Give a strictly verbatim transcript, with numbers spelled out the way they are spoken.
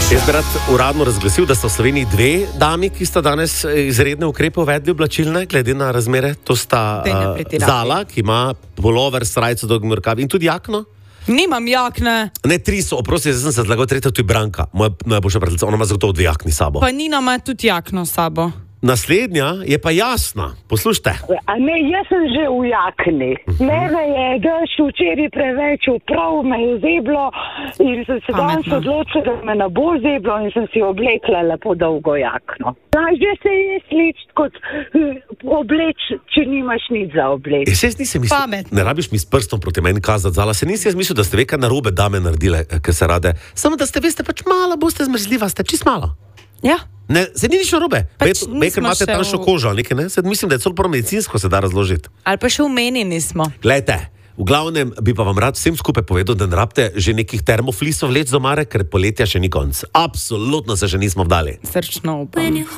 Jaz bi rad uradno razglasil, da sta v Sloveniji dve dami, ki sta danes izredne ukrepe uvedli oblačilne, glede na razmere. To sta uh, Zala, ki ima polover, srajco, dolgimi rokavi in tudi jakno. Nimam jakne. Ne, tri so, oprosti, jaz sem se zlagal, tretja tu je Branka, moja najboljša prijateljica, ona ima zagotovo dve jakni sabo. Pa Nina ima tudi jakno sabo. Naslednja je pa Jasna, poslušajte. A ne, jaz sem že v jakni. Uh-huh. Mene je dež včeraj preveč uprav, me je zeblo in sem se danes odločila, da me ne bo zeblo in sem si oblekla lepo dolgo jakno. Že se je sličiti kot obleč, če nimaš nič za obleč. Jaz nisem mislil, ne rabiš mi s prstom proti meni kazati, Zala, se nisi jaz mislil, da ste ve, kaj narobe dame naredile, ker se rade. Samo da ste veste, pač malo boste zmrzljiva, ste čist malo. Ja. Ne, se ni nič narobe. Pač Ker imate tanjšo kožo, nekaj, ne? Se, mislim, da je celo prav medicinsko se da razložiti. Ali pa še v meni nismo. Glejte, v glavnem bi pa vam rad vsem skupaj povedal, da ne rabite že nekih termoflisov vleč z omare, ker poletja še ni konc. Absolutno se še nismo vdali. Srčno upam.